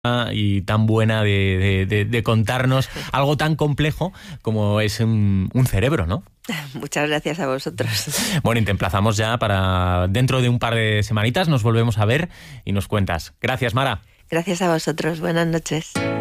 y tan buena de contarnos algo tan complejo como es un cerebro, ¿no? Muchas gracias a vosotros. Bueno, y te emplazamos ya para dentro de un par de semanitas, nos volvemos a ver y nos cuentas. Gracias, Mara. Gracias a vosotros. Buenas noches.